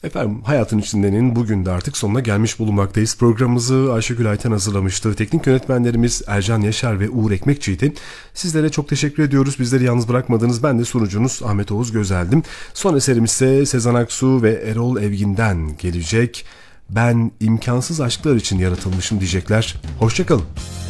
Efendim Hayatın İçinden'in bugün de artık sonuna gelmiş bulunmaktayız. Programımızı Ayşegül Ayten hazırlamıştı. Teknik yönetmenlerimiz Ercan Yaşar ve Uğur Ekmekçi'ydi. Sizlere çok teşekkür ediyoruz. Bizleri yalnız bırakmadınız. Ben de sunucunuz Ahmet Oğuz Gözel'dim. Son eserimiz ise Sezen Aksu ve Erol Evgin'den gelecek. Ben imkansız aşklar için yaratılmışım diyecekler. Hoşçakalın.